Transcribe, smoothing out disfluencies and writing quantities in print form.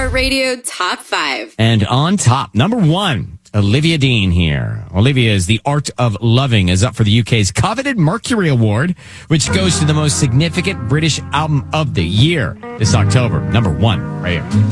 iHeartRadio Top 5. And on top, number 1, Olivia Dean here. Olivia's The Art of Loving is up for the UK's coveted Mercury Award, which goes to the most significant British album of the year this October. Number 1, right here.